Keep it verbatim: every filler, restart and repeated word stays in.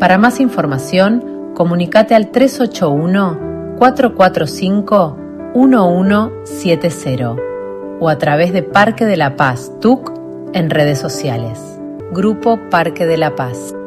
Para más información, comunicate al tres ocho uno, cuatro cuatro cinco, uno uno siete cero o a través de Parque de la Paz T U C en redes sociales. Grupo Parque de la Paz.